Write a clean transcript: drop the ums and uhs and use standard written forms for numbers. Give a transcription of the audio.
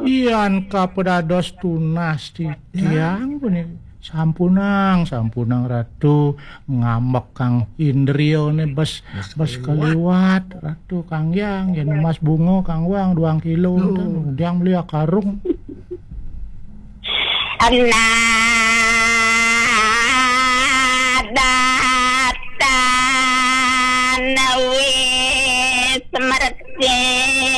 Ian kapedados tunas di tiang pun sampunang ratu ngambek Kang Indrio nih bes keliwat ratu Kang Yang ya Mas Bungo Kang Wang 2 kilo diang beli karung Nah